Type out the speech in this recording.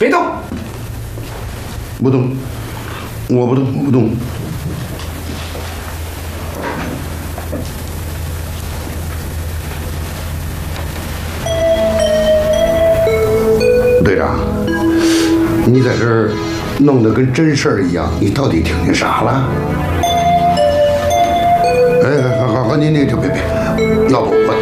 别动！ 不动，我不动，我不动。队长，你在这儿弄得跟真事儿一样，你到底听见啥了？哎，好，您那就别，要不